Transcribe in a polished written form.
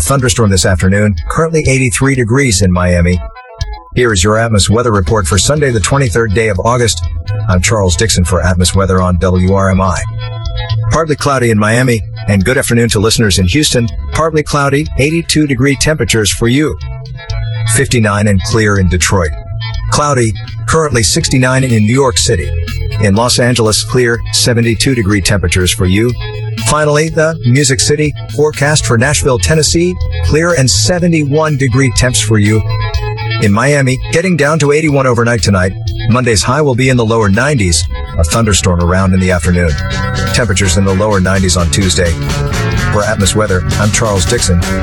thunderstorm this afternoon. Currently 83 degrees in Miami. Here is your Atmos weather report for Sunday, the 23rd day of August. I'm Charles Dixon for Atmos Weather on WRMI. Partly cloudy in Miami, and good afternoon to listeners in Houston. Partly cloudy, 82 degree temperatures for you. 59 and clear in Detroit. Cloudy, currently 69 in New York City. In Los Angeles, clear, 72 degree temperatures for you. Finally, the Music City forecast for Nashville, Tennessee, clear and 71 degree temps for you. In Miami, getting down to 81 overnight tonight. Monday's high will be in the lower 90s. A thunderstorm around in the afternoon. Temperatures in the lower 90s on Tuesday. For Atmos Weather, I'm Charles Dixon.